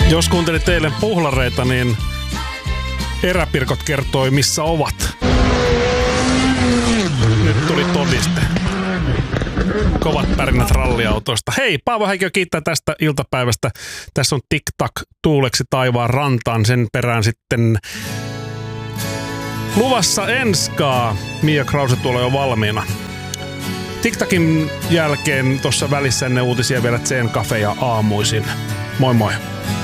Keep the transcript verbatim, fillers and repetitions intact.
Jos kuuntelit eilen puhlareita, niin eräpirkot kertoi, missä ovat. Nyt tuli todiste. Kovat pärinät ralliautoista. Hei, Paavo Häikö kiittää tästä iltapäivästä. Tässä on TikTok tuuleksi taivaan rantaan. Sen perään sitten luvassa Enskaa. Mia Krause tulee jo valmiina. TikTokin jälkeen tuossa välissä ennen uutisia vielä Zen Cafe ja aamuisin. Moi moi.